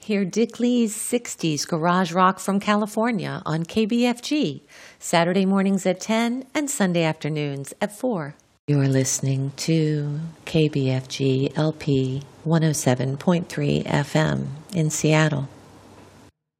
Hear Dick Lee's 60s garage rock from California on KBFG, Saturday mornings at 10 and Sunday afternoons at 4. You're listening to KBFG LP 107.3 FM in Seattle.